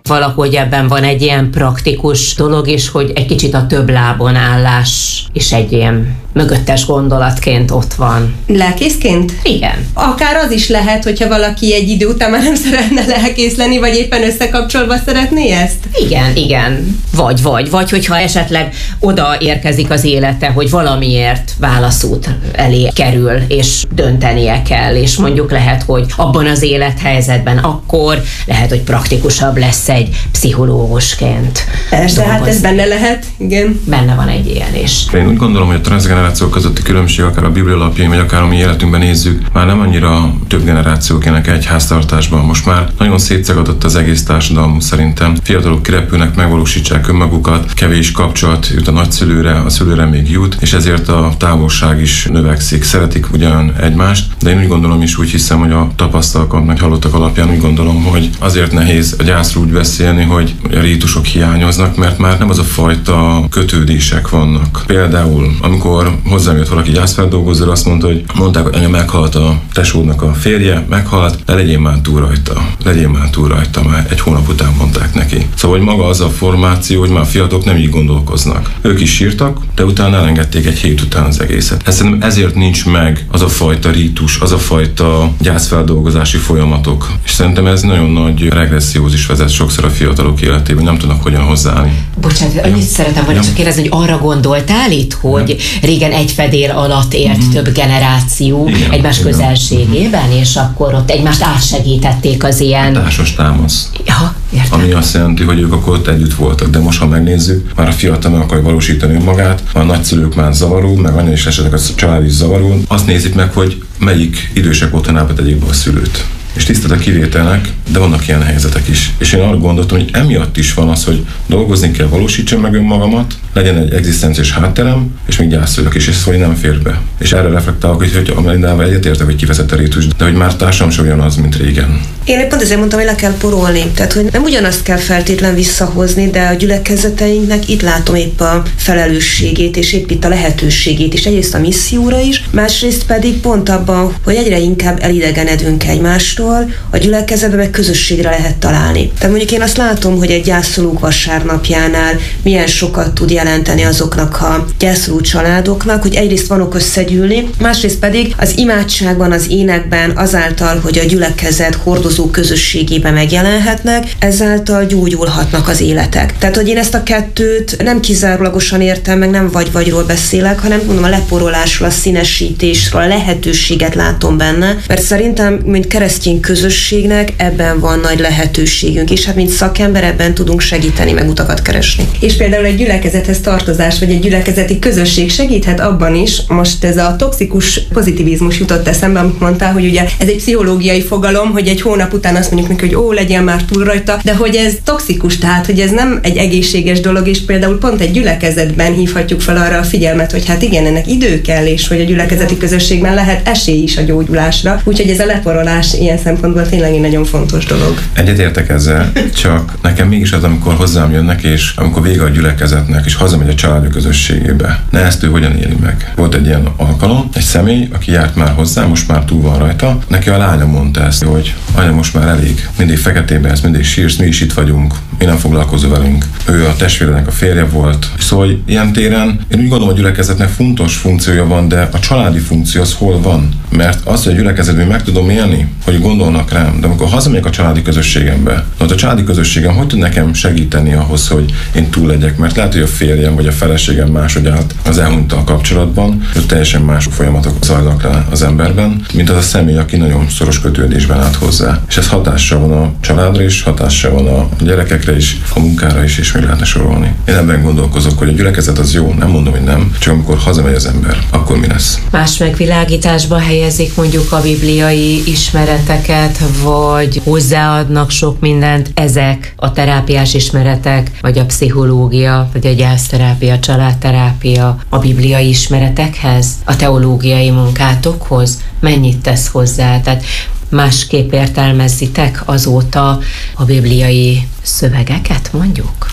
valahogy ebben van egy ilyen praktikus dolog is, hogy egy kicsit a több lábon állás is egy ilyen mögöttes gondolatként ott van. Lelkészként? Igen. Akár az is lehet, hogyha valaki egy idő után már nem szeretne lelkész lenni, vagy éppen összekapcsolva szeretné ezt? Igen. Vagy hogyha esetleg oda érkezik az élete, hogy valamiért válaszút elé kerül, és döntenie kell, és mondjuk lehet, hogy abban az élethelyzetben akkor lehet, hogy praktikusabb lesz egy pszichológusként. Persze, hát ez benne lehet, igen. Benne van egy ilyen is. Én úgy gondolom, hogy a transzgenerációk közötti különbség, akár a Biblia alapjain, vagy akár a mi életünkben nézzük, már nem annyira több generációk élnek egy háztartásban. Most már nagyon szétszagadott az egész társadalmunk szerintem. Fiatalok kirepülnek, megvalósítsák önmagukat, kevés kapcsolat jut a nagyszülőre, a szülőre még jut, és ezért a távolság is növekszik. Szeretik ugyan egymást, de én úgy gondolom és úgy hiszem, hogy a tapasztalatok, meg hallottak alapján úgy gondolom, hogy azért nehéz a gyászról úgy beszélni, hogy a rítusok hiányoznak, mert már nem az a fajta kötődések vannak. Például, amikor hozzám jött valaki gyászfeldolgozóra, azt mondta, hogy mondták, hogy anya, meghalt a tesódnak a férje, meghalt, de legyél már túl rajta, már egy hónap után mondták neki. Szóval, hogy maga az a formáció, hogy már fiatalok nem így gondolkoznak. Ők is sírtak, de utána elengedték egy hét után az egészet. Szerintem ezért nincs meg az a fajta rítus, az a fajta gyászfeldolgozási folyamatok. És szerintem ez nagyon nagy regresszióhoz is vezet sokszor a fiatalok életében, nem tudnak hogyan hozzáállni. Bocsánat, annyit szeretem volna csak kérdezni, hogy arra gondoltál itt, hogy régen egy fedél alatt élt több generáció egymás közelségében, és akkor ott egymást átsegítették az ilyen... Társas támasz. Ja, értem. Ami azt jelenti, hogy ők akkor ott együtt voltak, de most, ha megnézzük, már a fiatal meg akarja valósítani önmagát, a nagyszülők már zavaró, meg anya is esetleg a család is zavaró, azt nézik meg, hogy melyik idősek otthonába tegyék be a szülőt. És tisztelt a kivételnek, de vannak ilyen helyzetek is. És én arra gondoltam, hogy emiatt is van az, hogy dolgozni kell, valósítsam meg önmagamat, legyen egy egzisztenciás hátterem, és még gyászoljak is, és ez hogy nem fér be. És erre reflektálok, hogy a Melindával egyetértek, hogy kivezet a rítus, de hogy már társam sem ugyanaz, mint régen. Én pont ezért mondtam, hogy le kell porolni. Tehát, hogy nem ugyanazt kell feltétlen visszahozni, de a gyülekezeteinknek itt látom épp a felelősségét, és épp itt a lehetőségét is. Egyrészt a misszióra is, másrészt pedig pont abban, hogy egyre inkább elidegenedünk egymástól, a gyülekezetben meg közösségre lehet találni. Tehát mondjuk én azt látom, hogy egy gyászolók vasárnapjánál milyen sokat tud jelenteni azoknak a gyászoló családoknak, hogy egyrészt vanok összegyűlni, másrészt pedig az imádságban, az énekben azáltal, hogy a gyülekezet hordozó közösségében megjelenhetnek, ezáltal gyógyulhatnak az életek. Tehát, hogy én ezt a kettőt nem kizárólagosan értem, meg nem vagy-vagyról beszélek, hanem mondom a leporolásról, a színesítésről, a lehetőséget látom benne, mert szerintem, mint keresztény közösségnek ebben van nagy lehetőségünk, és hát mint szakember ebben tudunk segíteni, meg utakat keresni. És például egy gyülekezethez tartozás, vagy egy gyülekezeti közösség segíthet abban is, most ez a toxikus pozitivizmus jutott eszembe, amit mondtál, hogy ugye ez egy pszichológiai fogalom, hogy egy hónap után azt mondjuk neki, hogy legyen már túl rajta, de hogy ez toxikus, tehát hogy ez nem egy egészséges dolog, és például pont egy gyülekezetben hívhatjuk fel arra a figyelmet, hogy hát igen, ennek idő kell, és hogy a gyülekezeti közösségben lehet esély is a gyógyulásra. Úgyhogy ez a leporolás ilyen szempontból tényleg egy nagyon fontos dolog. Egyetértek ezzel, csak nekem mégis az, amikor hozzám jönnek, és amikor vége a gyülekezetnek, és hazamegy a család közösségébe. Ne ezt ő hogyan éli meg? Volt egy ilyen alkalom, egy személy, aki járt már hozzá, most már túl van rajta. Neki a lánya mondta ezt, hogy anya, most már elég. Mindig feketében, ez mindig sírsz, mi is itt vagyunk, mi nem foglalkozó velünk. Ő a testvérednek a férje volt. Szóval ilyen téren én úgy gondolom, hogy a gyülekezetnek fontos funkciója van, de a családi funkció az hol van? Mert azt, hogy a gyülekezetben meg tudom élni, hogy gondolnak rám, de amikor hazamegyek a családi közösségembe, a családi közösségem hogy tud nekem segíteni ahhoz, hogy én túl legyek? Mert lehet, hogy a férjem vagy a feleségem máshogy állt az elhunyttal kapcsolatban, hogy teljesen más folyamatok zajlak le az emberben, mint az a személy, aki nagyon szoros kötődésben állt hozzá. És ez hatással van a családra is, hatással van a gyerekekre is, a munkára is, és még lehetne sorolni. Én ebben gondolkozok, hogy a gyülekezet az jó, nem mondom, hogy nem, csak amikor hazamegy az ember, akkor mi lesz? Más megvilágításba helyezik mondjuk a bibliai ismereteket, vagy hozzáadnak sok mindent ezek a terápiás ismeretek, vagy a pszichológia, vagy a gyászterápia, családterápia a bibliai ismeretekhez, a teológiai munkátokhoz? Mennyit tesz hozzá? Tehát másképp értelmezzitek azóta a bibliai szövegeket, mondjuk?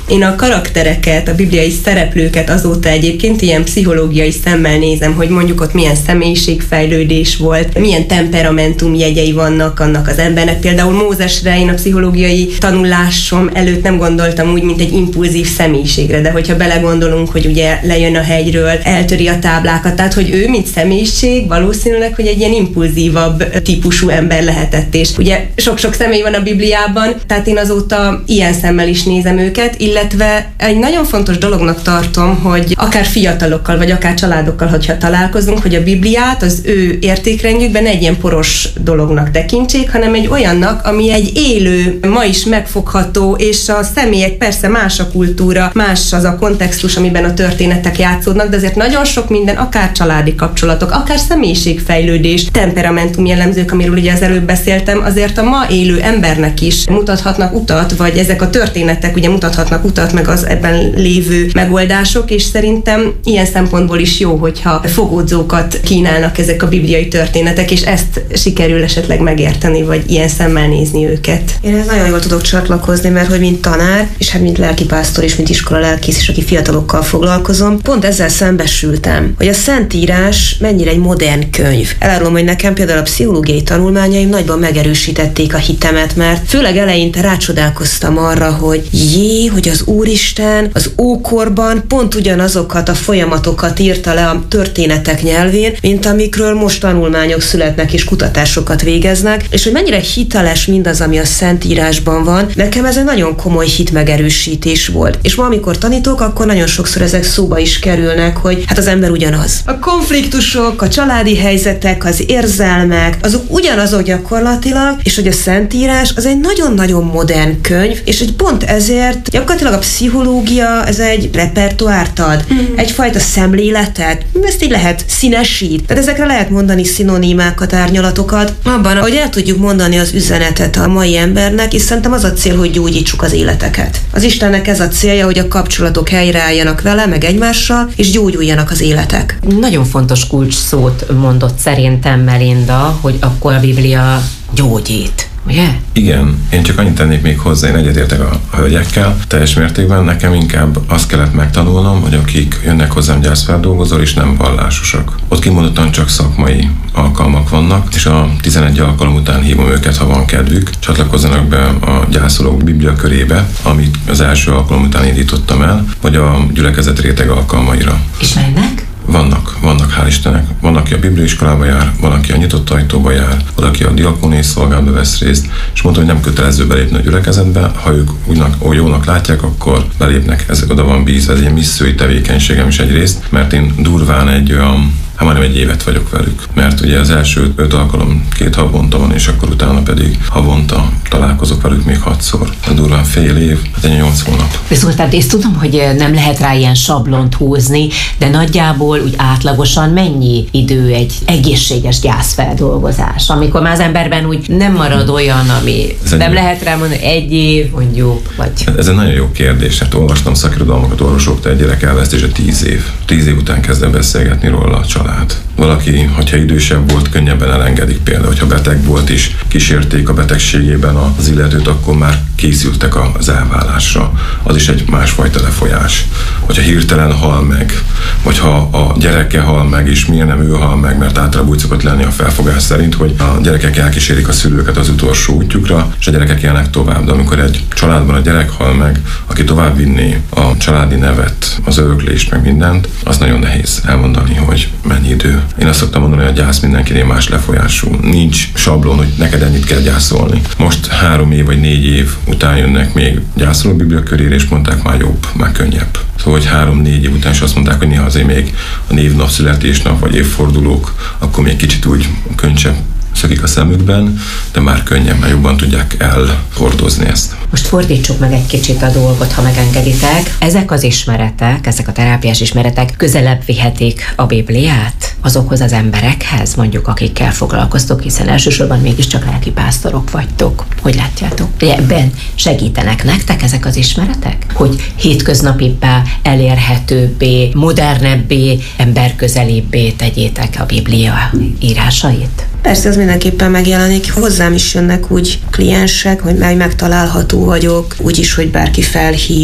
Én a karaktereket, a bibliai szereplőket azóta egyébként ilyen pszichológiai szemmel nézem, hogy mondjuk ott milyen személyiségfejlődés volt, milyen temperamentum jegyei vannak annak az embernek. Például Mózesre én a pszichológiai tanulásom előtt nem gondoltam úgy, mint egy impulzív személyiségre, de hogyha belegondolunk, hogy ugye lejön a hegyről, eltöri a táblákat, tehát hogy ő, mint személyiség, valószínűleg, hogy egy ilyen impulzívabb típusú ember lehetett, és ugye sok-sok személy van a Bibliában, tehát én azóta ilyen szemmel is nézem őket, illetve egy nagyon fontos dolognak tartom, hogy akár fiatalokkal, vagy akár családokkal, hogyha találkozunk, hogy a Bibliát az ő értékrendjükben egy ilyen poros dolognak tekintsék, hanem egy olyannak, ami egy élő, ma is megfogható, és a személyek, persze más a kultúra, más az a kontextus, amiben a történetek játszódnak, de azért nagyon sok minden, akár családi kapcsolatok, akár személyiségfejlődés, temperamentum jellemzők, amiről ugye az előbb beszéltem, azért a ma élő embernek is mutathatnak utat, vagy ezek a történetek ugye mutathatnak utat, meg az ebben lévő megoldások, és szerintem ilyen szempontból is jó, hogyha fogódzókat kínálnak ezek a bibliai történetek, és ezt sikerül esetleg megérteni, vagy ilyen szemmel nézni őket. Én ezt nagyon jól tudok csatlakozni, mert hogy mint tanár, és hát mint lelkipásztor és mint iskola lelkész is, aki fiatalokkal foglalkozom, pont ezzel szembesültem, hogy a Szentírás mennyire egy modern könyv. Elárulom, hogy nekem például a pszichológiai tanulmányaim nagyban megerősítették a hitemet, mert főleg eleinte rácsodálkoztam arra, hogy hogy az Úristen az ókorban pont ugyanazokat a folyamatokat írta le a történetek nyelvén, mint amikről most tanulmányok születnek és kutatásokat végeznek, és hogy mennyire hiteles mindaz, ami a Szentírásban van. Nekem ez egy nagyon komoly hitmegerősítés volt. És ma, amikor tanítok, akkor nagyon sokszor ezek szóba is kerülnek, hogy hát az ember ugyanaz. A konfliktusok, a családi helyzetek, az érzelmek, azok ugyanazok gyakorlatilag, és hogy a Szentírás az egy nagyon-nagyon modern könyv, és hogy pont ezért gyakorlatilag a pszichológia ez egy repertoárt ad, egyfajta szemléletet, ezt így lehet színesít. Tehát ezekre lehet mondani szinonimákat, árnyalatokat, abban, hogy el tudjuk mondani az üzenetet a mai embernek, és szerintem az a cél, hogy gyógyítsuk az életeket. Az Istennek ez a célja, hogy a kapcsolatok helyreálljanak vele, meg egymással, és gyógyuljanak az életek. Nagyon fontos kulcs szót mondott szerintem Melinda, hogy akkor a Biblia gyógyít. Ugye? Igen, én csak annyit tennék még hozzá, én egyetértek a hölgyekkel, teljes mértékben nekem inkább azt kellett megtanulnom, hogy akik jönnek hozzám gyászfeldolgozóra és nem vallásosak. Ott kimondottan csak szakmai alkalmak vannak, és a 11 alkalom után hívom őket, ha van kedvük, csatlakozzanak be a gyászolók Biblia körébe, amit az első alkalom után indítottam el, vagy a gyülekezet réteg alkalmaira. És mennek? Vannak, hál' Istennek. Van, aki a bibliaiskolába jár, van, aki a nyitott ajtóba jár, van, aki a diakóniai szolgálatba vesz részt, és mondta, hogy nem kötelező belépni a gyülekezetbe, ha ők úgy jónak látják, akkor belépnek, ezek oda van bízva, ez egy missziói tevékenységem is egyrészt, mert én durván egy olyan, majdnem egy évet vagyok velük, mert ugye az első 5 alkalom 2 havonta van, és akkor utána pedig havonta találkozok velük még 6-szor. Durván fél év, egy 8 hónap. Viszont én tudom, hogy nem lehet rá ilyen sablont húzni, de nagyjából úgy átlagosan mennyi idő egy egészséges gyászfeldolgozás, amikor már az emberben úgy nem marad olyan, ami nem lehet rá mondani, 1 év mondjuk, vagy... Ez egy nagyon jó kérdés. Hát olvastam szakirodalmakat, orvosoktól, egy gyerek elvesztése 10 év. 10 év után kezd el beszélgetni róla a család. Valaki, hogyha idősebb volt, könnyebben elengedik például, hogyha beteg volt és kísérték a betegségében az illetőt, akkor már készültek az elválásra. Az is egy másfajta lefolyás. Hogyha hirtelen hal meg, vagy ha a gyereke hal meg, és miért nem ő hal meg, mert általában úgy szokott lenni a felfogás szerint, hogy a gyerekek elkísérik a szülőket az utolsó útjukra, és a gyerekek élnek tovább. De amikor egy családban a gyerek hal meg, aki tovább vinné a családi nevet, az öröklést, meg mindent, az nagyon nehéz elmondani, hogy mennyi idő. Én azt szoktam mondani, hogy a gyász mindenkinél más lefolyású. Nincs sablon, hogy neked ennyit kell gyászolni. Most 3 év vagy 4 év után jönnek még gyászoló Biblia körére, és mondták, már jobb, már könnyebb. Szóval, hogy 3-4 év után is azt mondták, hogy néha azért még a névnap, születésnap vagy évfordulók, akkor még kicsit úgy könnyebb szökik a szemükben, de már könnyen, már jobban tudják elhordozni ezt. Most fordítsuk meg egy kicsit a dolgot, ha megengeditek. Ezek az ismeretek, ezek a terápiás ismeretek közelebb vihetik a Bibliát azokhoz az emberekhez, mondjuk akikkel foglalkoztok, hiszen elsősorban mégiscsak lelkipásztorok vagytok. Hogy látjátok? Ebben segítenek nektek ezek az ismeretek? Hogy hétköznapibbá, elérhetőbbé, modernebbé, emberközelibbé tegyétek a Biblia írásait? Persze, az mindenképpen megjelenik. Hozzám is jönnek úgy kliensek, hogy megtalálható vagyok, úgyis, hogy bárki felhív,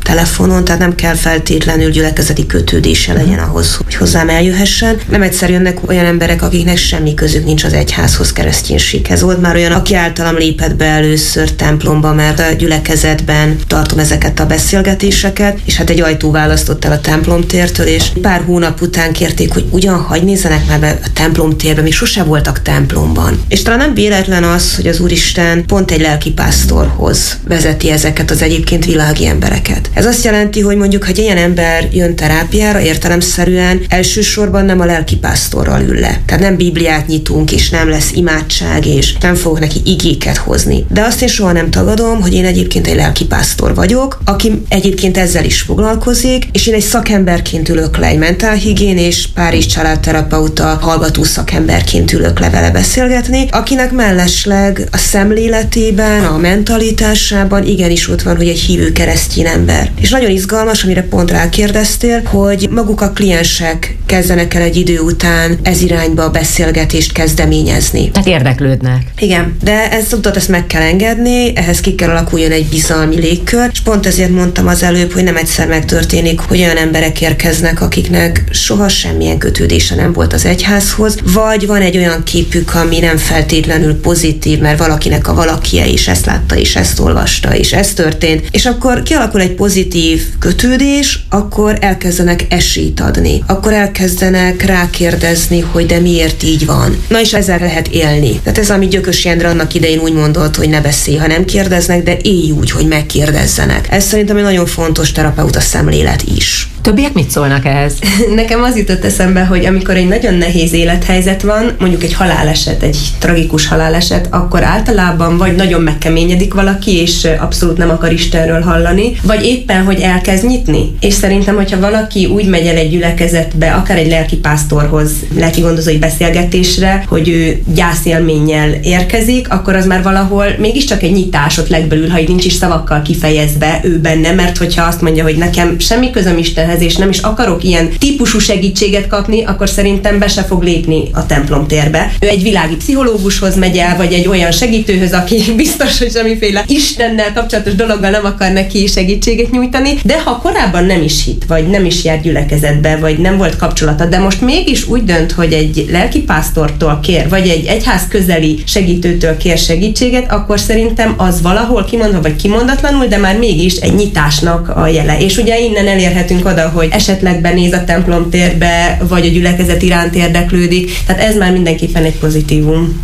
telefonon, tehát nem kell feltétlenül gyülekezeti kötődése legyen ahhoz, hogy hozzám eljöhessen. Nem egyszer jönnek olyan emberek, akiknek semmi közük nincs az egyházhoz, kereszténységhez. Volt már olyan, aki általam lépett be először templomba, mert a gyülekezetben tartom ezeket a beszélgetéseket, és hát egy ajtó választott el a templomtértől, és pár hónap után kérték, hogy ugyan hagy nézzenek már be a templomtérbe, még sose voltak templomban. És talán nem véletlen az, hogy az Úristen pont egy lelkipásztorhoz vezeti ezeket az egyébként világi embereket. Ez azt jelenti, hogy mondjuk, ha egy ilyen ember jön terápiára, értelemszerűen elsősorban nem a lelkipásztorral ül le. Tehát nem Bibliát nyitunk, és nem lesz imádság, és nem fogok neki igéket hozni. De azt én soha nem tagadom, hogy én egyébként egy lelkipásztor vagyok, aki egyébként ezzel is foglalkozik, és én egy szakemberként ülök le, egy mentálhigiénés, Párizs családterapeuta, hallgató szakemberként ülök le vele beszélgetni, akinek mellesleg a szemléletében, a mentalitásában igenis ott van, hogy egy hívő keresztény ember. És nagyon izgalmas, amire pont rákérdeztél, hogy maguk a kliensek kezdenek el egy idő után ez irányba a beszélgetést kezdeményezni. Tehát érdeklődnek. Igen, de ezt meg kell engedni, ehhez ki kell alakuljon egy bizalmi légkör, és pont ezért mondtam az előbb, hogy nem egyszer megtörténik, hogy olyan emberek érkeznek, akiknek soha semmilyen kötődése nem volt az egyházhoz, vagy van egy olyan képük, ami nem feltétlenül pozitív, mert valakinek a valakie is ezt látta, és ezt olvasta, és ez történt, és akkor kialakul egy pozitív kötődés, akkor elkezdenek esélyt adni, akkor elkezdenek rákérdezni, hogy de miért így van. Na és ezzel lehet élni. Tehát ez, ami Gyökös Jendre annak idején úgy mondott, hogy ne beszélj, ha nem kérdeznek, de élj úgy, hogy megkérdezzenek. Ez szerintem egy nagyon fontos terapeuta szemlélet is. Többiek mit szólnak ehhez? Nekem az jutott eszembe, hogy amikor egy nagyon nehéz élethelyzet van, mondjuk egy haláleset, egy tragikus haláleset, akkor általában vagy nagyon megkeményedik valaki, és abszolút nem akar Istenről hallani, vagy éppen, hogy elkezd nyitni. És szerintem, hogyha valaki úgy megy el egy gyülekezetbe, akár egy lelkipásztorhoz, lelkigondozói beszélgetésre, hogy ő gyászélménnyel érkezik, akkor az már valahol mégiscsak egy nyitás ott legbelül, ha így nincs is szavakkal kifejezve ő benne, mert hogyha azt mondja, hogy nekem semmi közöm Istenhez, és nem is akarok ilyen típusú segítséget kapni, akkor szerintem be se fog lépni a templomtérbe. Ő egy világi pszichológushoz megy el, vagy egy olyan segítőhöz, aki biztos, hogy semmiféle Istennel kapcsolatos dologgal nem akar neki segítséget nyújtani, de ha korábban nem is hitt, vagy nem is járt gyülekezetbe, vagy nem volt kapcsolata, de most mégis úgy dönt, hogy egy lelkipásztortól kér, vagy egy egyház közeli segítőtől kér segítséget, akkor szerintem az valahol kimondva, vagy kimondatlanul, de már mégis egy nyitásnak a jele. És ugye innen elérhetünk oda, hogy esetleg benéz a templomtérbe, vagy a gyülekezet iránt érdeklődik. Tehát ez már mindenképpen egy pozitívum.